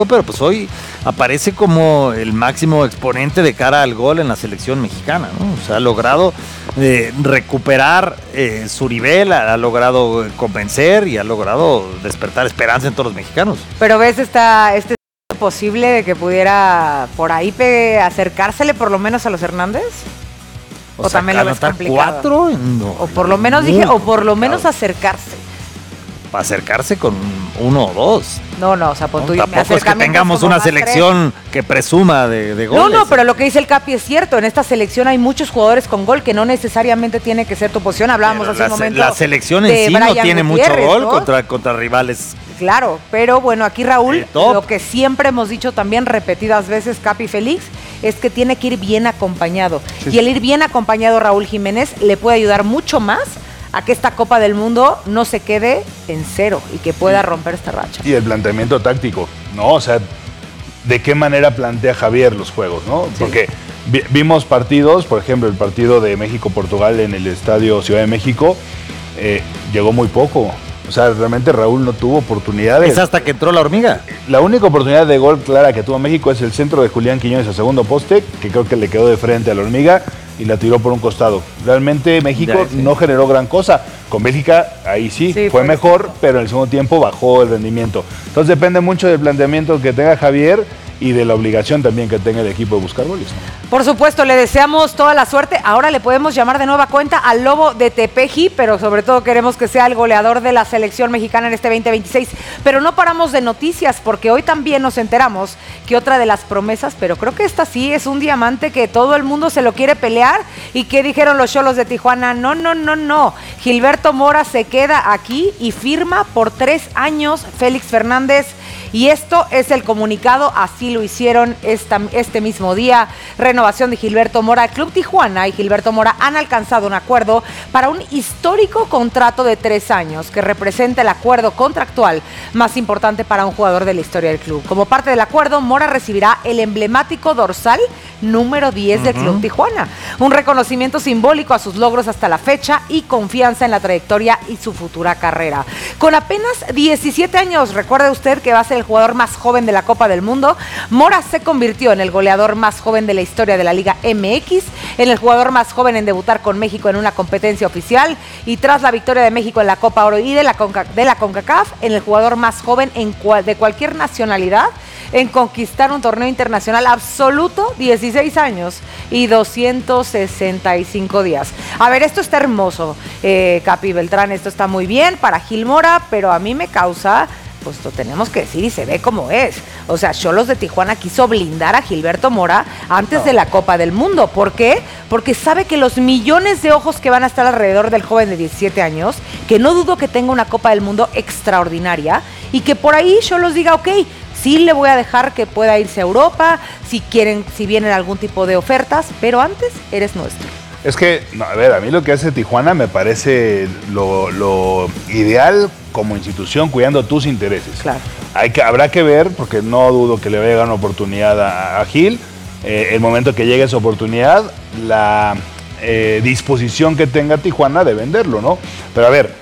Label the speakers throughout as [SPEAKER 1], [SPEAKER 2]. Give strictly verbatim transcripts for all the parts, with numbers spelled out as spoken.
[SPEAKER 1] pero pues hoy aparece como el máximo exponente de cara al gol en la selección mexicana, ¿no? O sea, ha logrado eh, recuperar eh, su nivel, ha, ha logrado convencer y ha logrado despertar esperanza en todos los mexicanos.
[SPEAKER 2] Pero ves esta, este posible de que pudiera por ahí pe- acercársele por lo menos a los Hernández. O, o sea, también lo ves complicado.
[SPEAKER 1] Cuatro, no,
[SPEAKER 2] o por lo menos dije, o por lo menos acercarse.
[SPEAKER 1] Para acercarse con uno o dos.
[SPEAKER 2] No, no, o sea, pues
[SPEAKER 1] no,
[SPEAKER 2] tú
[SPEAKER 1] tampoco es que tengamos una selección tres. que presuma de, de goles.
[SPEAKER 2] No, no, pero lo que dice el Capi es cierto. En esta selección hay muchos jugadores con gol que no necesariamente tiene que ser tu posición. Hablábamos pero hace
[SPEAKER 1] la,
[SPEAKER 2] un momento.
[SPEAKER 1] La selección en sí no tiene mucho gol, ¿no? contra, contra rivales.
[SPEAKER 2] Claro, pero bueno, aquí Raúl, lo que siempre hemos dicho también repetidas veces, Capi Félix, es que tiene que ir bien acompañado. Sí. Y el ir bien acompañado, Raúl Jiménez, le puede ayudar mucho más a que esta Copa del Mundo no se quede en cero y que pueda romper esta racha.
[SPEAKER 3] Y el planteamiento táctico, ¿no? O sea, ¿de qué manera plantea Javier los juegos, no? Sí. Porque vi- vimos partidos, por ejemplo, el partido de México-Portugal en el Estadio Ciudad de México, eh, llegó muy poco. O sea, realmente Raúl no tuvo oportunidades.
[SPEAKER 1] Es hasta que entró la hormiga.
[SPEAKER 3] La única oportunidad de gol clara que tuvo México es el centro de Julián Quiñones al segundo poste, que creo que le quedó de frente a la hormiga y la tiró por un costado. Realmente México ya, sí. no generó gran cosa. Con Bélgica, ahí sí, sí fue, fue mejor, sí. pero en el segundo tiempo bajó el rendimiento. Entonces depende mucho del planteamiento que tenga Javier y de la obligación también que tenga el equipo de buscar goles.
[SPEAKER 2] Por supuesto, le deseamos toda la suerte. Ahora le podemos llamar de nueva cuenta al Lobo de Tepeji, pero sobre todo queremos que sea el goleador de la selección mexicana en este veinte veintiséis. Pero no paramos de noticias, porque hoy también nos enteramos que otra de las promesas, pero creo que esta sí es un diamante que todo el mundo se lo quiere pelear. ¿Y qué dijeron los Xolos de Tijuana? No, no, no, no. Gilberto Mora se queda aquí y firma por tres años Félix Fernández. Y esto es el comunicado, así lo hicieron esta, este mismo día. Renovación de Gilberto Mora. El Club Tijuana y Gilberto Mora han alcanzado un acuerdo para un histórico contrato de tres años que representa el acuerdo contractual más importante para un jugador de la historia del club. Como parte del acuerdo, Mora recibirá el emblemático dorsal número diez uh-huh. del Club Tijuana. Un reconocimiento simbólico a sus logros hasta la fecha y confianza en la trayectoria y su futura carrera. Con apenas diecisiete años, recuerde usted que va a ser el jugador más joven de la Copa del Mundo, Mora se convirtió en el goleador más joven de la historia de la Liga M X, en el jugador más joven en debutar con México en una competencia oficial y tras la victoria de México en la Copa Oro y de la, Conca, de la CONCACAF, en el jugador más joven en cual, de cualquier nacionalidad en conquistar un torneo internacional absoluto, dieciséis años y doscientos sesenta y cinco días. A ver, esto está hermoso, eh, Capi Beltrán, esto está muy bien para Gil Mora, pero a mí me causa... pues lo tenemos que decir y se ve como es. O sea, Xolos de Tijuana quiso blindar a Gilberto Mora antes no. de la Copa del Mundo. ¿Por qué? Porque sabe que los millones de ojos que van a estar alrededor del joven de diecisiete años, que no dudo que tenga una Copa del Mundo extraordinaria, y que por ahí Xolos diga, ok, sí le voy a dejar que pueda irse a Europa, si quieren, si vienen algún tipo de ofertas, pero antes eres nuestro.
[SPEAKER 3] Es que, no, a ver, a mí lo que hace Tijuana me parece lo, lo ideal como institución, cuidando tus intereses.
[SPEAKER 2] Claro.
[SPEAKER 3] Hay que, habrá que ver, porque no dudo que le vaya a dar una oportunidad a, a Gil. Eh, el momento que llegue esa oportunidad, la eh, disposición que tenga Tijuana de venderlo, ¿no? Pero a ver,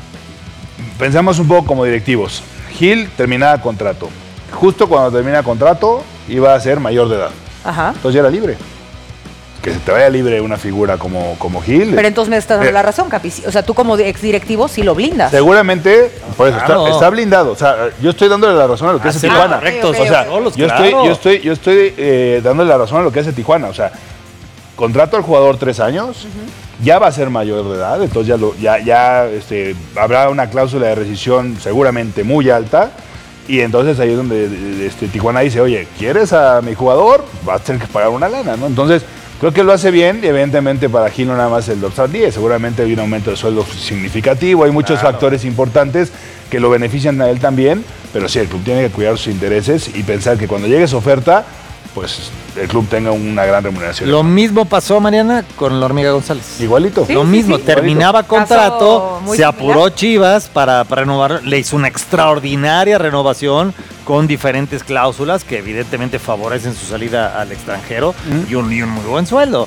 [SPEAKER 3] pensamos un poco como directivos. Gil terminaba contrato. Justo cuando termina contrato, iba a ser mayor de edad.
[SPEAKER 2] Ajá.
[SPEAKER 3] Entonces ya era libre. Que se te vaya libre una figura como, como Gil.
[SPEAKER 2] Pero entonces me estás dando eh, la razón, Capi. O sea, tú como exdirectivo sí lo blindas.
[SPEAKER 3] Seguramente, por eso, claro. está, está blindado. O sea, yo estoy dándole la razón a lo que ah, hace sí, Tijuana.
[SPEAKER 1] Correcto,
[SPEAKER 3] okay, okay, o sea, okay. yo, claro. estoy, yo estoy, yo estoy eh, dándole la razón a lo que hace Tijuana. O sea, contrato al jugador tres años, uh-huh. ya va a ser mayor de edad, entonces ya, lo, ya, ya este, habrá una cláusula de rescisión seguramente muy alta. Y entonces ahí es donde este, Tijuana dice, oye, ¿quieres a mi jugador? Vas a tener que pagar una lana, ¿no? Entonces, creo que lo hace bien, y evidentemente para Gil no nada más el dorsal diez, seguramente hay un aumento de sueldo significativo, hay muchos claro. factores importantes que lo benefician a él también, pero sí, el club tiene que cuidar sus intereses y pensar que cuando llegue su oferta, pues el club tenga una gran remuneración.
[SPEAKER 1] Lo mismo pasó, Mariana, con la Hormiga González.
[SPEAKER 3] Igualito.
[SPEAKER 1] Sí, lo
[SPEAKER 3] sí,
[SPEAKER 1] mismo,
[SPEAKER 3] sí.
[SPEAKER 1] terminaba
[SPEAKER 3] Igualito.
[SPEAKER 1] contrato, se apuró Chivas para, para renovar, le hizo una extraordinaria renovación con diferentes cláusulas que evidentemente favorecen su salida al extranjero uh-huh. y, un, y un muy buen sueldo.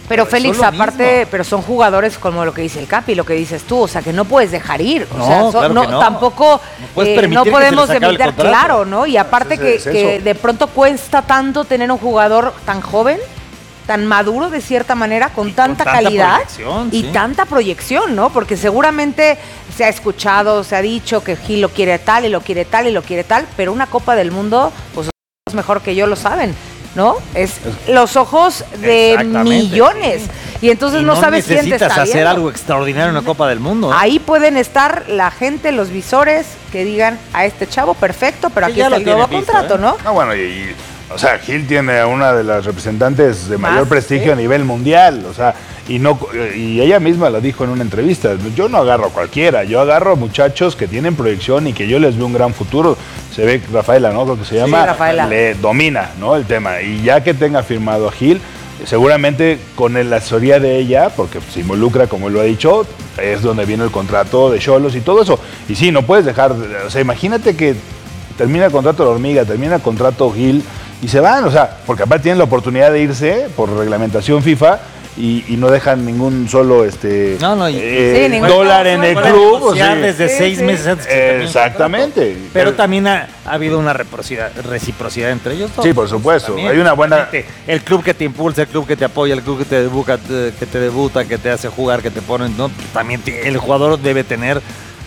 [SPEAKER 2] Pero, pero Félix, aparte, mismo. pero son jugadores como lo que dice el Capi, lo que dices tú, o sea, que no puedes dejar ir. O
[SPEAKER 1] no,
[SPEAKER 2] sea, so,
[SPEAKER 1] claro
[SPEAKER 2] no,
[SPEAKER 1] no.
[SPEAKER 2] tampoco
[SPEAKER 1] no,
[SPEAKER 2] eh, no podemos evitar, claro, ¿no? Y aparte es, que, es que de pronto cuesta tanto tener un jugador tan joven, tan maduro de cierta manera, con, tanta, con tanta calidad y sí. tanta proyección, ¿no? Porque seguramente se ha escuchado, se ha dicho que Gil lo quiere tal y lo quiere tal y lo quiere tal, pero una Copa del Mundo, pues es mejor que yo lo saben, ¿no? Es los ojos de millones. Sí. Y entonces y no, no sabes quién te está viendo.
[SPEAKER 1] Necesitas hacer algo extraordinario en una Copa del Mundo.
[SPEAKER 2] Ahí pueden estar la gente, los visores, que digan a este chavo, perfecto, pero aquí está el nuevo contrato, ¿eh? ¿no?
[SPEAKER 3] No, bueno, y... y... O sea, Gil tiene a una de las representantes de mayor Más, prestigio ¿sí? a nivel mundial, o sea, y no y ella misma lo dijo en una entrevista, yo no agarro a cualquiera, yo agarro a muchachos que tienen proyección y que yo les veo un gran futuro. Se ve que Rafaela, ¿no? Creo que se llama,
[SPEAKER 2] sí,
[SPEAKER 3] le domina, ¿no? El tema. Y ya que tenga firmado a Gil, seguramente con la asesoría de ella, porque se involucra, como lo ha dicho, es donde viene el contrato de Xolos y todo eso. Y sí, no puedes dejar, o sea, imagínate que termina el contrato de la Hormiga, termina el contrato Gil, y se van, o sea, porque aparte tienen la oportunidad de irse por reglamentación FIFA y, y no dejan ningún solo este
[SPEAKER 1] no, no,
[SPEAKER 3] eh,
[SPEAKER 1] sí, ningún
[SPEAKER 3] dólar en el club.
[SPEAKER 1] O sea, desde sí, seis sí. meses antes.
[SPEAKER 3] Eh, exactamente.
[SPEAKER 1] Pero también ha, ha habido una reciprocidad, reciprocidad entre ellos dos.
[SPEAKER 3] Sí, por supuesto. También, hay una buena.
[SPEAKER 1] El club que te impulsa, el club que te apoya, el club que te debuta, que te debuta, que te hace jugar, que te ponen, ¿no? También el jugador debe tener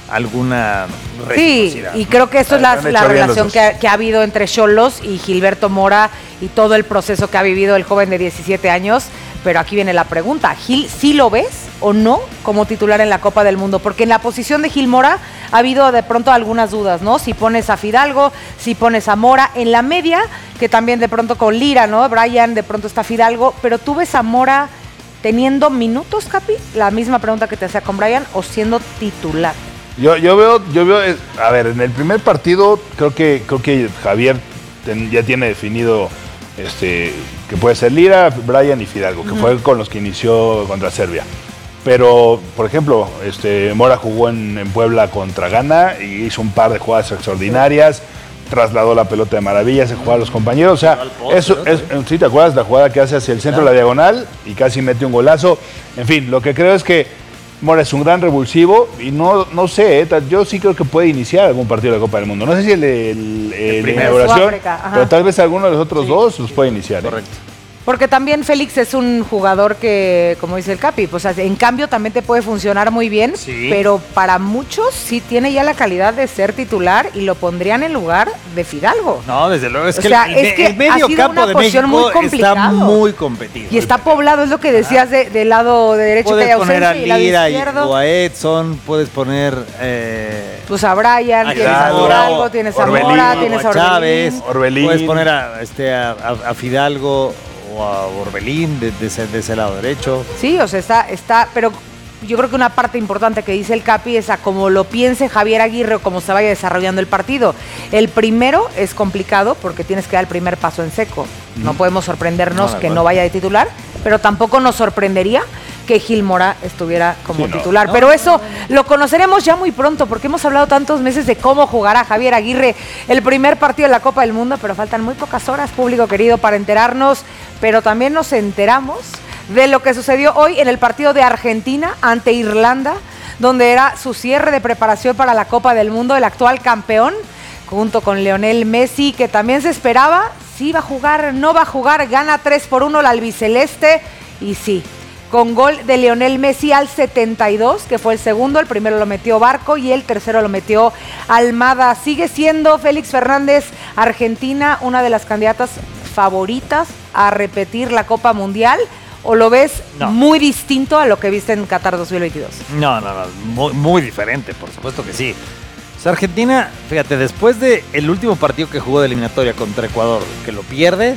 [SPEAKER 1] alguna reciprocidad.
[SPEAKER 2] Sí, y creo que eso es la, la relación que ha, que ha habido entre Xolos y Gilberto Mora y todo el proceso que ha vivido el joven de diecisiete años. Pero aquí viene la pregunta, ¿Gil sí lo ves o no como titular en la Copa del Mundo? Porque en la posición de Gil Mora ha habido de pronto algunas dudas, ¿no? Si pones a Fidalgo, si pones a Mora, en la media, que también de pronto con Lira, ¿no? Brian, de pronto está Fidalgo, pero tú ves a Mora teniendo minutos, Capi, la misma pregunta que te hacía con Brian, o siendo titular.
[SPEAKER 3] Yo, yo veo, yo veo, a ver, en el primer partido creo que creo que Javier ten, ya tiene definido este que puede ser Lira, Brian y Fidalgo, que uh-huh. fue con los que inició contra Serbia. Pero, por ejemplo, este Mora jugó en, en Puebla contra Ghana y hizo un par de jugadas extraordinarias, trasladó la pelota de maravilla, se jugaba a los compañeros, o sea, eso es, ¿sí te acuerdas la jugada que hace hacia el centro de la diagonal y casi mete un golazo? En fin, lo que creo es que Mora es un gran revulsivo y no, no sé, eh, yo sí creo que puede iniciar algún partido de la Copa del Mundo. No sé si el de inauguración, pero tal vez alguno de los otros sí. dos los puede iniciar.
[SPEAKER 1] Correcto.
[SPEAKER 2] ¿eh? Porque también Félix es un jugador que, como dice el Capi, pues en cambio también te puede funcionar muy bien, sí. pero para muchos sí tiene ya la calidad de ser titular y lo pondrían en lugar de Fidalgo.
[SPEAKER 1] No, desde luego, es
[SPEAKER 2] o
[SPEAKER 1] que,
[SPEAKER 2] sea,
[SPEAKER 1] el,
[SPEAKER 2] es que
[SPEAKER 1] el medio campo de México
[SPEAKER 2] muy
[SPEAKER 1] está muy competido.
[SPEAKER 2] Y está poblado, es lo que decías de, del lado derecho
[SPEAKER 1] puedes
[SPEAKER 2] que hay
[SPEAKER 1] ausencia
[SPEAKER 2] ausencia
[SPEAKER 1] y
[SPEAKER 2] lado
[SPEAKER 1] izquierdo. O a Edson, puedes poner... Eh,
[SPEAKER 2] pues a Brian, a tienes a Fidalgo, tienes a
[SPEAKER 3] Orbelín,
[SPEAKER 2] Mora, tienes a Orbelín.
[SPEAKER 1] Chávez,
[SPEAKER 3] Orbelín.
[SPEAKER 1] Puedes poner a, este, a, a, a Fidalgo... o a Orbelín de, de, ese, de ese lado derecho.
[SPEAKER 2] Sí, o sea, está, está, pero yo creo que una parte importante que dice el Capi es a cómo lo piense Javier Aguirre o cómo se vaya desarrollando el partido. El primero es complicado porque tienes que dar el primer paso en seco. Mm. No podemos sorprendernos no, que no vaya de titular, pero tampoco nos sorprendería que Gil Mora estuviera como sí, no. titular. No, pero no, eso no. lo conoceremos ya muy pronto, porque hemos hablado tantos meses de cómo jugará Javier Aguirre el primer partido de la Copa del Mundo, pero faltan muy pocas horas, público querido, para enterarnos. Pero también nos enteramos de lo que sucedió hoy en el partido de Argentina ante Irlanda, donde era su cierre de preparación para la Copa del Mundo, el actual campeón, junto con Lionel Messi, que también se esperaba, si va a jugar, no va a jugar, gana tres por uno la albiceleste, y sí, con gol de Lionel Messi al setenta y dos, que fue el segundo, el primero lo metió Barco y el tercero lo metió Almada. Sigue siendo Félix Fernández, Argentina, una de las candidatas favoritas a repetir la Copa Mundial, ¿o lo ves no. muy distinto a lo que viste en Qatar dos mil veintidós?
[SPEAKER 1] No, no, no, muy, muy diferente, por supuesto que sí. O sea, Argentina, fíjate, después del último partido que jugó de eliminatoria contra Ecuador, que lo pierde,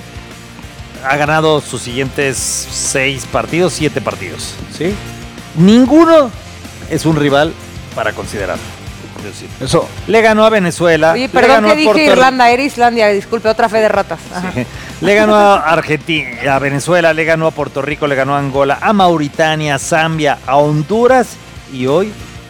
[SPEAKER 1] ha ganado sus siguientes seis partidos, siete partidos, ¿sí? Ninguno es un rival para considerar. Eso. Le ganó a Venezuela.
[SPEAKER 2] Oye, perdón que dije Puerto... Irlanda, era Islandia, disculpe, otra fe de ratas.
[SPEAKER 1] Sí. Le ganó a Argentina, a Venezuela, le ganó a Puerto Rico, le ganó a Angola, a Mauritania, a Zambia, a Honduras y hoy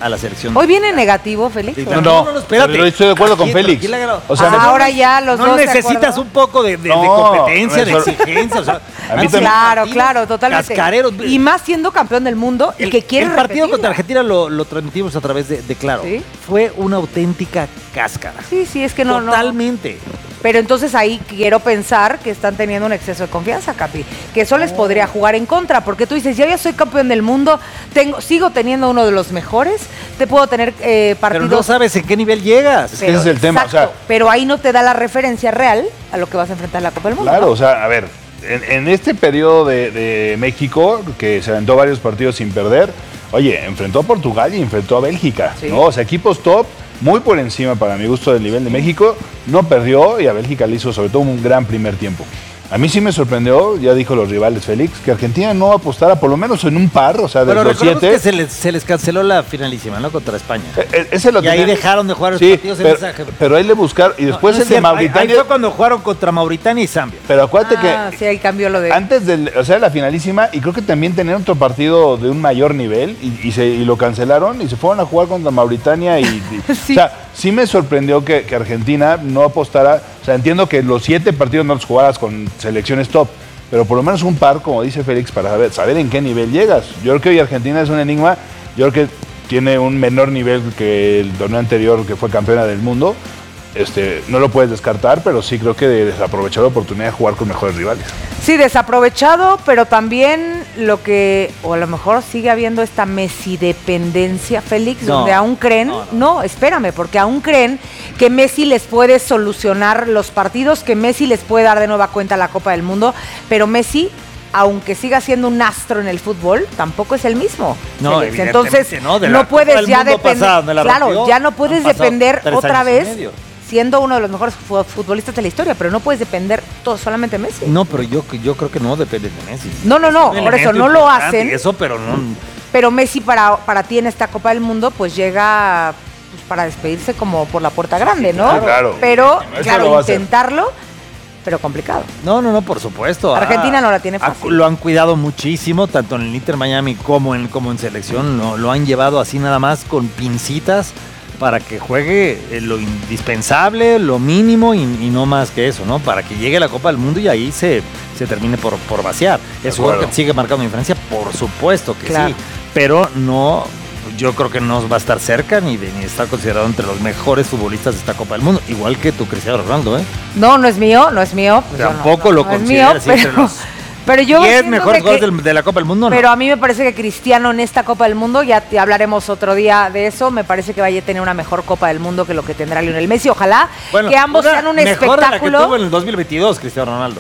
[SPEAKER 1] a la selección.
[SPEAKER 2] Hoy viene negativo, Félix.
[SPEAKER 3] No, no, no, no, espérate. Pero estoy de acuerdo con Félix.
[SPEAKER 2] O sea, ah, ahora ya los
[SPEAKER 1] no
[SPEAKER 2] dos
[SPEAKER 1] necesitas un poco de, de, no, de competencia, de exigencia. O sea,
[SPEAKER 2] a mí claro, claro, totalmente. Cascareros. Y más siendo campeón del mundo y que quiere
[SPEAKER 1] El partido contra Argentina lo, lo transmitimos a través de, de Claro. ¿Sí? Fue una auténtica cáscara.
[SPEAKER 2] Sí, sí, es que no,
[SPEAKER 1] Totalmente.
[SPEAKER 2] No. Pero entonces ahí quiero pensar que están teniendo un exceso de confianza, Capi. Que eso les podría jugar en contra, porque tú dices, yo ya soy campeón del mundo, tengo, sigo teniendo uno de los mejores, te puedo tener eh, partidos...
[SPEAKER 1] Pero no sabes en qué nivel llegas.
[SPEAKER 3] Es que ese es el tema.
[SPEAKER 2] Exacto, o sea, pero ahí no te da la referencia real a lo que vas a enfrentar en la Copa del Mundo.
[SPEAKER 3] Claro,
[SPEAKER 2] ¿no?
[SPEAKER 3] O sea, a ver, en, en este periodo de, de México, que se aventó varios partidos sin perder, oye, enfrentó a Portugal y enfrentó a Bélgica, sí. ¿no? O sea, equipos top, muy por encima para mi gusto del nivel de México, no perdió y a Bélgica le hizo sobre todo un gran primer tiempo. A mí sí me sorprendió, ya dijo los rivales Félix, que Argentina no apostara por lo menos en un par, o sea, de los siete.
[SPEAKER 1] Pero que se les, se les canceló la finalísima, ¿no? Contra España.
[SPEAKER 3] Eh, ese lo
[SPEAKER 1] y ahí dejaron de jugar los
[SPEAKER 3] sí,
[SPEAKER 1] partidos
[SPEAKER 3] pero,
[SPEAKER 1] en esa...
[SPEAKER 3] pero ahí le buscaron, y después no, no el de Mauritania...
[SPEAKER 1] Ahí, ahí fue cuando jugaron contra Mauritania y Zambia.
[SPEAKER 3] Pero acuérdate
[SPEAKER 2] ah,
[SPEAKER 3] que...
[SPEAKER 2] sí, ahí cambió lo de...
[SPEAKER 3] Antes de, o sea, la finalísima, y creo que también tenían otro partido de un mayor nivel, y, y, se, y lo cancelaron, y se fueron a jugar contra Mauritania, y... y sí. O sea, sí me sorprendió que, que Argentina no apostara... O sea, entiendo que los siete partidos no los jugaras con selecciones top, pero por lo menos un par, como dice Félix, para saber, saber en qué nivel llegas. Yo creo que hoy Argentina es un enigma, yo creo que tiene un menor nivel que el torneo anterior, que fue campeona del mundo. Este, no lo puedes descartar, pero sí creo que desaprovechó la oportunidad de jugar con mejores rivales.
[SPEAKER 2] Sí, desaprovechado, pero también lo que, o a lo mejor sigue habiendo esta Messi dependencia, Félix, no, donde aún creen, no, no. no, espérame, porque aún creen que Messi les puede solucionar los partidos, que Messi les puede dar de nueva cuenta la Copa del Mundo, pero Messi, aunque siga siendo un astro en el fútbol, tampoco es el mismo.
[SPEAKER 1] No,
[SPEAKER 2] entonces
[SPEAKER 1] no, de
[SPEAKER 2] no puedes ya depender, claro,
[SPEAKER 1] rompió,
[SPEAKER 2] ya no puedes depender otra vez. Siendo uno de los mejores futbolistas de la historia, pero no puedes depender todo solamente de Messi.
[SPEAKER 1] No, pero yo, yo creo que no depende de Messi.
[SPEAKER 2] No, no, no, por eso no lo hacen.
[SPEAKER 1] Eso, pero no.
[SPEAKER 2] Pero Messi para, para ti en esta Copa del Mundo, pues llega pues, para despedirse como por la puerta grande, ¿no?
[SPEAKER 3] Claro.
[SPEAKER 2] Pero, claro, intentarlo, pero complicado.
[SPEAKER 1] No, no, no, por supuesto.
[SPEAKER 2] Argentina ah, no la tiene fácil.
[SPEAKER 1] Lo han cuidado muchísimo, tanto en el Inter Miami como en, como en selección. No, lo han llevado así nada más con pincitas, para que juegue lo indispensable, lo mínimo y, y no más que eso, ¿no? Para que llegue a la Copa del Mundo y ahí se, se termine por, por vaciar. Es un jugador que sigue marcando diferencia, por supuesto que claro. sí, pero no, yo creo que no va a estar cerca ni de ni estar considerado entre los mejores futbolistas de esta Copa del Mundo, igual que tu Cristiano Ronaldo, ¿eh?
[SPEAKER 2] No, no es mío, no es mío.
[SPEAKER 1] Pues Tampoco
[SPEAKER 2] no,
[SPEAKER 1] no,
[SPEAKER 2] no,
[SPEAKER 1] lo
[SPEAKER 2] no consideras
[SPEAKER 1] es mío, pero...
[SPEAKER 2] entre los... Pero yo
[SPEAKER 1] diez mejores jugadores de la Copa del Mundo, ¿no?
[SPEAKER 2] Pero a mí me parece que Cristiano en esta Copa del Mundo, ya te hablaremos otro día de eso, me parece que vaya a tener una mejor Copa del Mundo que lo que tendrá Lionel Messi. Ojalá bueno, que ambos sean un
[SPEAKER 1] mejor
[SPEAKER 2] espectáculo.
[SPEAKER 1] Mejor de la que tuvo en el dos mil veintidós, Cristiano Ronaldo.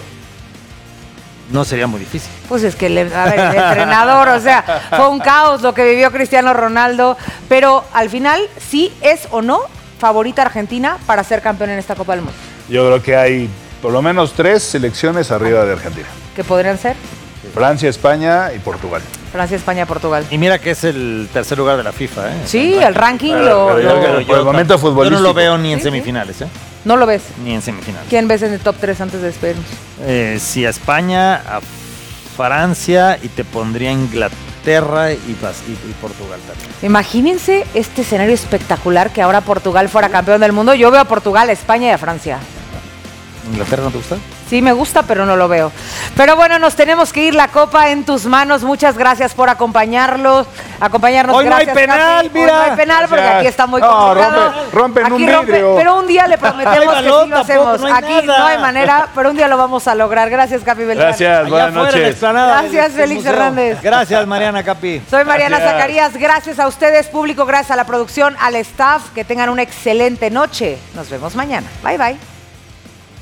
[SPEAKER 1] No sería muy difícil.
[SPEAKER 2] Pues es que, el, a ver, el entrenador, o sea, fue un caos lo que vivió Cristiano Ronaldo, pero al final, ¿sí es o no favorita Argentina para ser campeón en esta Copa del Mundo?
[SPEAKER 3] Yo creo que hay por lo menos tres selecciones arriba de Argentina.
[SPEAKER 2] ¿Qué podrían ser?
[SPEAKER 3] Francia, España y Portugal.
[SPEAKER 2] Francia, España, Portugal.
[SPEAKER 1] Y mira que es el tercer lugar de la FIFA, ¿eh?
[SPEAKER 2] Sí, el ranking
[SPEAKER 3] pero,
[SPEAKER 2] lo...
[SPEAKER 3] pero, pero,
[SPEAKER 2] lo
[SPEAKER 3] por el momento futbolístico.
[SPEAKER 1] Yo no lo veo ni en
[SPEAKER 2] ¿Sí,
[SPEAKER 1] semifinales, ¿eh?
[SPEAKER 2] ¿No lo ves?
[SPEAKER 1] Ni en semifinales.
[SPEAKER 2] ¿Quién ves en el top tres antes de despedirnos?
[SPEAKER 1] Eh, sí, a España, a Francia y te pondría Inglaterra y, y, y Portugal también.
[SPEAKER 2] Imagínense este escenario espectacular que ahora Portugal fuera campeón del mundo. Yo veo a Portugal, a España y a Francia.
[SPEAKER 1] ¿Inglaterra no te gusta?
[SPEAKER 2] Sí, me gusta, pero no lo veo. Pero bueno, nos tenemos que ir, la copa en tus manos. Muchas gracias por acompañarlos, acompañarnos.
[SPEAKER 1] Hoy
[SPEAKER 2] gracias,
[SPEAKER 1] no hay penal,
[SPEAKER 2] Capi.
[SPEAKER 1] mira.
[SPEAKER 2] Hoy no hay penal porque
[SPEAKER 3] Gracias.
[SPEAKER 2] aquí está muy
[SPEAKER 3] no,
[SPEAKER 2] complicado.
[SPEAKER 3] Rompe, rompen
[SPEAKER 2] aquí
[SPEAKER 3] un
[SPEAKER 2] rompe,
[SPEAKER 3] vidrio.
[SPEAKER 2] pero un día le prometemos que sí lo hacemos.
[SPEAKER 1] No hay
[SPEAKER 2] aquí
[SPEAKER 1] nada.
[SPEAKER 2] no hay manera, pero un día lo vamos a lograr. Gracias, Capi Beltrán.
[SPEAKER 3] Gracias, buenas noches.
[SPEAKER 2] Gracias, Félix Hernández.
[SPEAKER 1] Gracias, Mariana Capi.
[SPEAKER 2] Soy Mariana
[SPEAKER 3] Gracias.
[SPEAKER 2] Zacarías. Gracias a ustedes, público. Gracias a la producción, al staff. Que tengan una excelente noche. Nos vemos mañana. Bye, bye.